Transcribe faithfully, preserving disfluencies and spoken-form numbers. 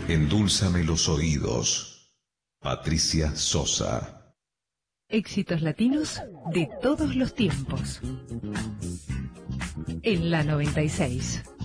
Endúlzame los oídos. Patricia Sosa. Éxitos latinos de todos los tiempos. En la noventa y seis.